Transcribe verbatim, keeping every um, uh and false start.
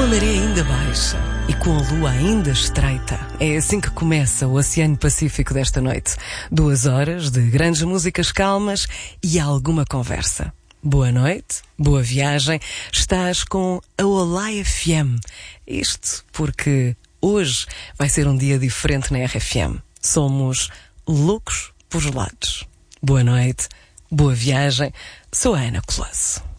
a maré ainda baixa e com a lua ainda estreita, é assim que começa o Oceano Pacífico desta noite. Duas horas de grandes músicas calmas e alguma conversa. Boa noite, boa viagem. Estás com a Olá F M. Isto porque hoje vai ser um dia diferente na R F M. Somos loucos por gelados. Boa noite, boa viagem. Sou a Ana Colasso.